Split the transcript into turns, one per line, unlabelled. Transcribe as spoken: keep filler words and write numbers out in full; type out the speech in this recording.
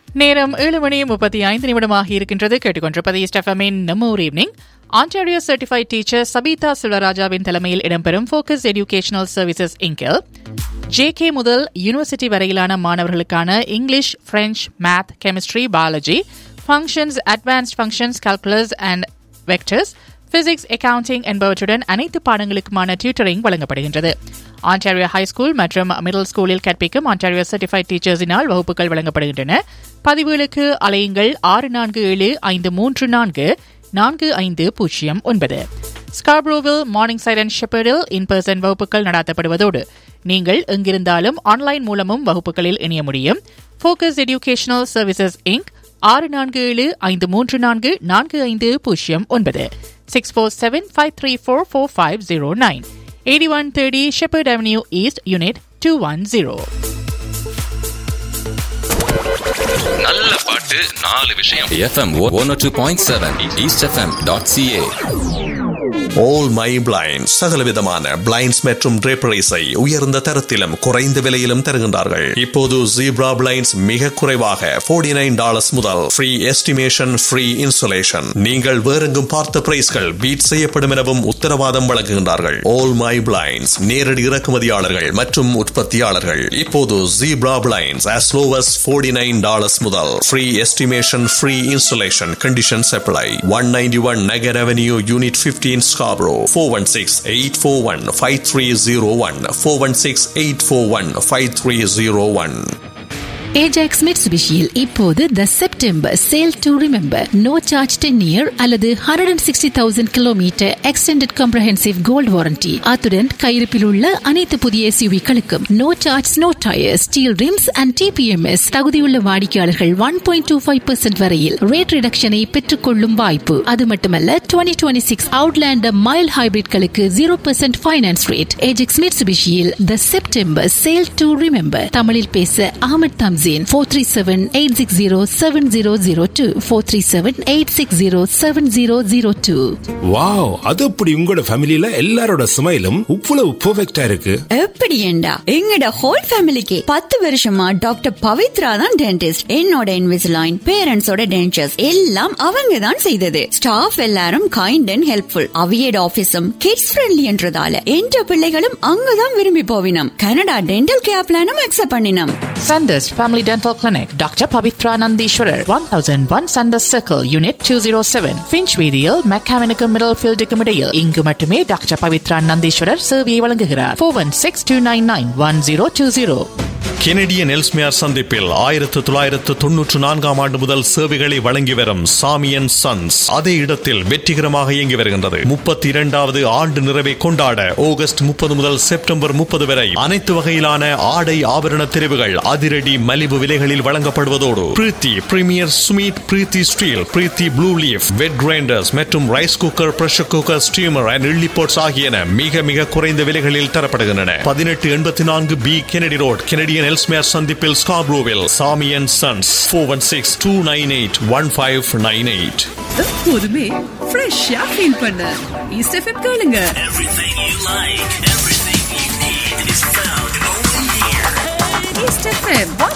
நேரம் ஏழு மணி முப்பத்தி ஐந்து நிமிடமாக இருக்கின்றது. கேட்டுக்கொண்டிருப்பது ஈஸ்ட் எஃப்எம்மின் நம்ம ஊர் evening. Ontario certified teacher Sabitha சில்வராஜாவின் தலைமையில் இடம்பெறும் focus educational services இங்கில் J K முதல் யூனிவர்சிட்டி வரையிலான மாணவர்களுக்கான English, French, math, chemistry, biology, functions, advanced functions, calculus and vectors, physics, accounting என்பவற்றுடன் அனைத்து பாடங்களுக்குமான டியூட்டரிங் வழங்கப்படுகின்றது. ஆன்டாரியோ ஹை ஸ்கூல் மற்றும் மிடில் ஸ்கூலில் கற்பிக்கும் ஆன்டாரியோ சர்டிஃபைட் டீச்சர்ஸினால் வகுப்புகள் வழங்கப்படுகின்றன. பதிவுகளுக்கு அலையுங்கள் ஆறு நான்கு ஏழு ஐந்து மூன்று நான்கு நான்கு ஐந்து பூஜ்ஜியம் ஒன்பது. ஸ்கார்ப்ரோவில், morning side and ஷெப்பர்டில் in person வகுப்புகள் நடாத்தப்படுவதோடு நீங்கள் எங்கிருந்தாலும் ஆன்லைன் மூலமும் வகுப்புகளில் இணைய முடியும். ஃபோக்கஸ் எஜுகேஷனல் சர்வீசஸ் இன்க் ஆறு நான்கு ஏழு ஐந்து மூன்று நான்கு நான்கு ஐந்து பூஜ்ஜியம் ஒன்பது. Six four seven five three four four five zero nine. eighty-one thirty Shepherd Avenue East, Unit two one zero.
நல்ல பாட்டு நாலு விஷயம். F M one oh two point seven east f m dot c a.
All My Blinds சகலவிதமான blinds மற்றும் draperies-ஐ உயர்ந்த தரத்திலும் குறைந்த விலையிலும் தருகின்றார்கள். இப்போது Zebra Blinds மிக குறைவாக forty-nine dollars முதல் free estimation, free installation. நீங்கள் வேறெங்கும் பார்த்த பிரைஸ்கள் பீட் செய்யப்படும் எனவும் உத்தரவாதம் வழங்குகின்றார்கள். All My Blinds நேரடி இறக்குமதியாளர்கள் மற்றும் உற்பத்தியாளர்கள். இப்போது Zebra Blinds as low as forty-nine dollars முதல் free estimation, free installation. Conditions apply. one ninety-one Nagar Avenue, Unit fifteen, Scarborough. four one six eight four one five three zero one. four one six eight four one five three zero one.
Ajax மிட்சுபிஷியில் இப்போது த September sale to remember no charge ten year அல்லது hundred and sixty thousand kilometre extended comprehensive gold warranty. அத்துடன் கையிருப்பில் உள்ள அனைத்து புதிய எஸ்யூவிகளுக்கும் no charge, no tyre, steel rims and DBMS. தகுதியுள்ள வாடிக்கையாளர்கள் one point two five percent வரையில் ரேட் ரிடக்ஷனை பெற்றுக் கொள்ளும் வாய்ப்பு. அது மட்டுமல்ல, twenty twenty six Outlander mile ஹைபிரிட்களுக்கு zero percent finance rate. Ajax மிட்சுபிஷியில் the September sale to remember. தமிழில் பேச Ahmed Thums four three seven eight six zero seven zero zero two. four three seven eight six zero seven zero zero two.
Wow, அது அப்படி உங்களோட ஃபேமிலில எல்லாரோட ஸ்மைலும் இவ்வளவு பெர்ஃபெக்ட்டா இருக்கு.
எப்படி ஏண்டா எங்கட ஹோல் ஃபேமிலிக்கு பத்து வருஷமா டாக்டர் பவித்ரா தான் டென்டிஸ்ட். என்னோட இன்விசிலைன், பேரண்ட்ஸோட டென்டர்ஸ் எல்லாம் அவங்க தான் செய்தது. ஸ்டாஃப் எல்லாரும் kind and helpful. அவியட் ஆபீஸும் kids friendly என்றதால என்ற பிள்ளைகளும் அங்கதான் விரும்பி போவினம். கனடா டென்டல் கேர் பிளானும் அக்செப்ட் பண்ணினோம்.
Sanders Family Dental Clinic, Doctor Pavitra Nandishwarar, one thousand one Sanders Circle, Unit two oh seven, Finchweedial, Mechanical Middlefield Decomedial. இங்கு மட்டுமே டாக்டர் பவித்ரா நந்தீஸ்வரர் சேவையை வழங்குகிறார். four one six two nine nine one zero two zero.
Canadian Ellesmere சந்திப்பில் ஆயிரத்து தொள்ளாயிரத்து தொன்னூற்று நான்காம் ஆண்டு முதல் சேவைகளை வழங்கி வரும் சாமி அண்ட் சன்ஸ் அதே இடத்தில் வெற்றிகரமாக இயங்கி வருகின்றது. முப்பத்தி இரண்டாவது ஆண்டு நிறைவை கொண்டாட ஆகஸ்ட் முப்பது முதல் செப்டம்பர் முப்பது வரை அனைத்து வகையிலான ஆடை ஆபரண தெரிவுகள் அதிரடி மலிவு விலைகளில் வழங்கப்படுவதோடு பிரீத்தி பிரீமியர் சுமீட், பிரீத்தி ஸ்டீல், பிரீத்தி ப்ளூ லீஃப், வெட் கிரைண்டர்ஸ் மற்றும் rice cooker, pressure cooker, steamer and idli pots ஆகியன மிக மிக குறைந்த விலைகளில் தரப்படுகின்றன. பதினெட்டு எண்பத்தி நான்கு B Kennedy road, Canadian Ellesmere சந்திப்பில் ஸ்கார்ப்ரோவில். சாமி and sons four one six two nine eight one five nine eight.
எப்போதுமே ஃப்ரெஷ்ஷா ஃபீல் பண்ண ஈஸ்ட் எஃப்எம் கேளுங்க.
Everything you like, everything you need is found only here.
East FM